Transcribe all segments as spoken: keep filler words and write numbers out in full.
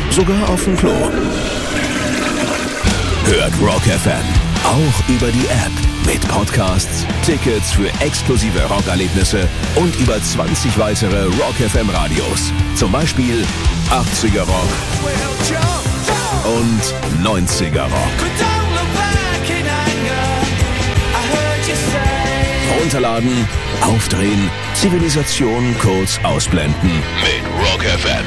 sogar auf dem Klo. Hört Rock F M auch über die App mit Podcasts, Tickets für exklusive Rockerlebnisse und über zwanzig weitere Rock F M Radios. Zum Beispiel achtziger Rock und neunziger Rock. Runterladen, aufdrehen, Zivilisation kurz ausblenden mit Rock F M.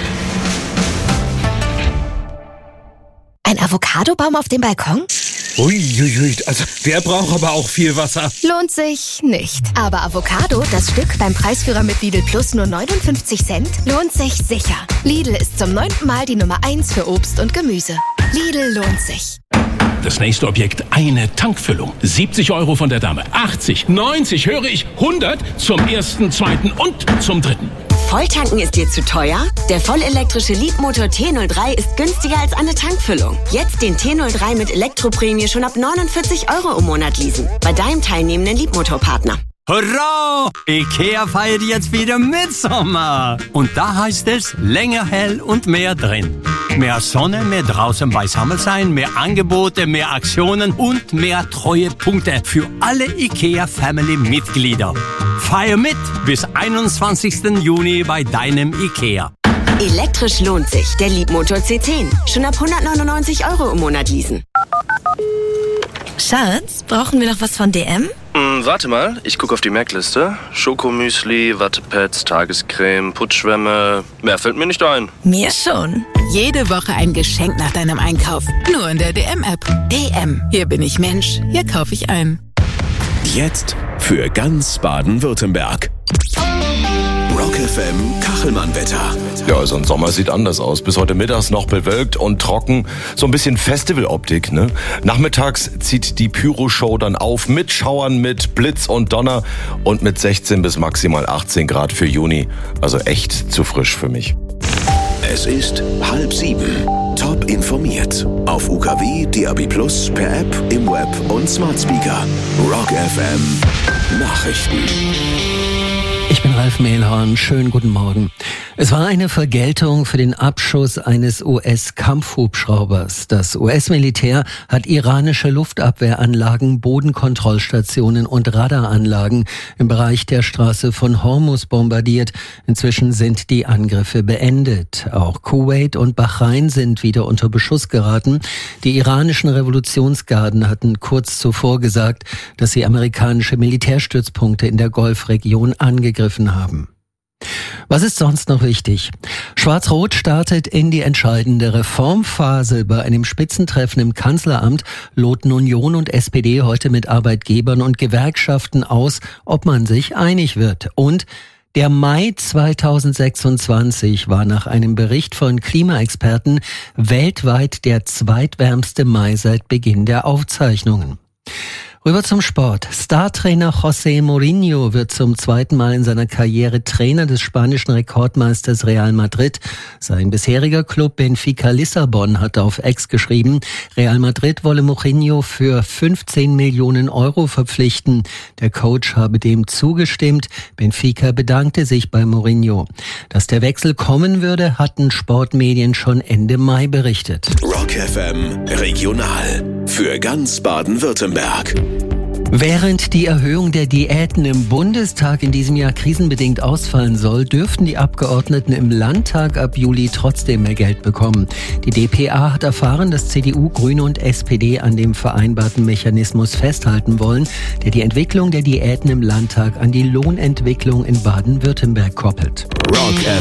Ein Avocadobaum auf dem Balkon? Uiuiui, also der braucht aber auch viel Wasser. Lohnt sich nicht. Aber Avocado, das Stück beim Preisführer mit Lidl Plus nur neunundfünfzig Cent, lohnt sich sicher. Lidl ist zum neunten Mal die Nummer eins für Obst und Gemüse. Lidl lohnt sich. Das nächste Objekt, eine Tankfüllung. siebzig Euro von der Dame, achtzig, neunzig, höre ich, hundert zum ersten, zweiten und zum dritten. Volltanken ist dir zu teuer? Der vollelektrische Leapmotor T null drei ist günstiger als eine Tankfüllung. Jetzt den T null drei mit Elektroprämie schon ab neunundvierzig Euro im Monat leasen. Bei deinem teilnehmenden Leapmotor-Partner. Hurra! IKEA feiert jetzt wieder Mitsommer. Und da heißt es, länger hell und mehr drin. Mehr Sonne, mehr draußen beisammen sein, mehr Angebote, mehr Aktionen und mehr Treuepunkte für alle IKEA-Family-Mitglieder. Feier mit bis einundzwanzigsten Juni bei deinem IKEA. Elektrisch lohnt sich. Der Leapmotor C zehn. Schon ab hundertneunundneunzig Euro im Monat leasen. Schatz, brauchen wir noch was von D M? Hm, warte mal, ich gucke auf die Merkliste. Schokomüsli, Wattepads, Tagescreme, Putzschwämme. Mehr fällt mir nicht ein. Mir schon. Jede Woche ein Geschenk nach deinem Einkauf. Nur in der D M-App. D M. Hier bin ich Mensch. Hier kaufe ich ein. Jetzt für ganz Baden-Württemberg. Rock F M Kachelmann-Wetter. Ja, also ein Sommer sieht anders aus. Bis heute mittags noch bewölkt und trocken. So ein bisschen Festivaloptik, ne? Nachmittags zieht die Pyro-Show dann auf mit Schauern, mit Blitz und Donner und mit sechzehn bis maximal achtzehn Grad für Juni. Also echt zu frisch für mich. Es ist halb sieben. Top informiert. Auf U K W, D A B Plus, per App, im Web und Smart Speaker. Rock F M Nachrichten. Ich bin Ralf Mehlhorn. Schönen guten Morgen. Es war eine Vergeltung für den Abschuss eines U S-Kampfhubschraubers. Das U S-Militär hat iranische Luftabwehranlagen, Bodenkontrollstationen und Radaranlagen im Bereich der Straße von Hormuz bombardiert. Inzwischen sind die Angriffe beendet. Auch Kuwait und Bahrain sind wieder unter Beschuss geraten. Die iranischen Revolutionsgarden hatten kurz zuvor gesagt, dass sie amerikanische Militärstützpunkte in der Golfregion angegriffen haben. Was ist sonst noch wichtig? Schwarz-Rot startet in die entscheidende Reformphase. Bei einem Spitzentreffen im Kanzleramt loten Union und S P D heute mit Arbeitgebern und Gewerkschaften aus, ob man sich einig wird. Und der Mai zweitausendsechsundzwanzig war nach einem Bericht von Klimaexperten weltweit der zweitwärmste Mai seit Beginn der Aufzeichnungen. Rüber zum Sport. Startrainer José Mourinho wird zum zweiten Mal in seiner Karriere Trainer des spanischen Rekordmeisters Real Madrid. Sein bisheriger Club Benfica Lissabon hat auf X geschrieben, Real Madrid wolle Mourinho für fünfzehn Millionen Euro verpflichten. Der Coach habe dem zugestimmt. Benfica bedankte sich bei Mourinho. Dass der Wechsel kommen würde, hatten Sportmedien schon Ende Mai berichtet. Rock F M Regional für ganz Baden-Württemberg. Während die Erhöhung der Diäten im Bundestag in diesem Jahr krisenbedingt ausfallen soll, dürften die Abgeordneten im Landtag ab Juli trotzdem mehr Geld bekommen. Die D P A hat erfahren, dass C D U, Grüne und S P D an dem vereinbarten Mechanismus festhalten wollen, der die Entwicklung der Diäten im Landtag an die Lohnentwicklung in Baden-Württemberg koppelt. Rock